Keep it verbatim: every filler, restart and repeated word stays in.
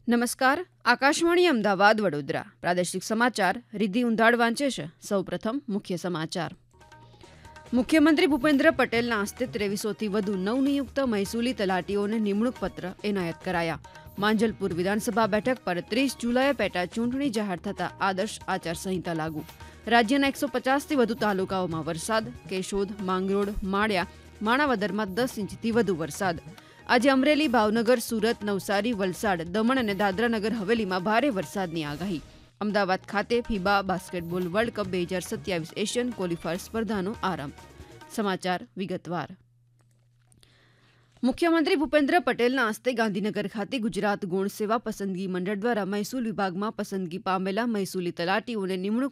નમસ્કાર, આકાશવાણી અમદાવાદ વડોદરા પ્રાદેશિક સમાચાર રિદ્ધિ ઉંધાડ વાંચે છે. સૌપ્રથમ મુખ્ય સમાચાર. મુખ્યમંત્રી ભૂપેન્દ્ર પટેલના હસ્તે ત્રેવીસોથી વધુ નવનિયુક્ત મહેસૂલી તલાટીઓને નિમણૂક પત્ર એનાયત કરાયા. માંજલપુર વિધાનસભા બેઠક પર ત્રીસ જુલાઈએ પેટા ચૂંટણી જાહેર થતાં આદર્શ આચારસંહિતા લાગુ. રાજ્યના એકસો પચાસથી વધુ તાલુકાઓમાં વરસાદ. કેશોદ, માંગરોળ, માળિયા, માણાવદરમાં દસ ઇંચથી વધુ વરસાદ. આજે અમરેલી, ભાવનગર, સુરત, નવસારી, વલસાડ, દમણ અને દાદરાનગર હવેલીમાં ભારે વરસાદની આગાહી. અમદાવાદ ખાતે ફીબા બાસ્કેટબોલ વર્લ્ડ કપ બે હજાર સત્યાવીસ એશિયન ક્વોલિફાયર સ્પર્ધાનો આરંભ. સમાચાર વિગતવાર. મુખ્યમંત્રી ભૂપેન્દ્ર પટેલના હસ્તે ગાંધીનગર ખાતે ગુજરાત ગૌણ સેવા પસંદગી મંડળ દ્વારા મહેસૂલ વિભાગમાં પસંદગી પામેલા મહેસૂલી તલાટીઓને નિમણૂક